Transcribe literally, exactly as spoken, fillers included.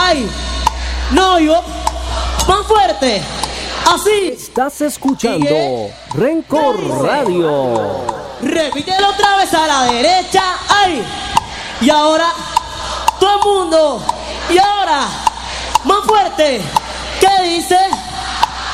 ay, no, yo, más fuerte, así. Estás escuchando Sigue. Rencor Radio. Repítelo otra vez a la derecha, ay, y ahora, todo el mundo, y ahora, más fuerte, ¿qué dice?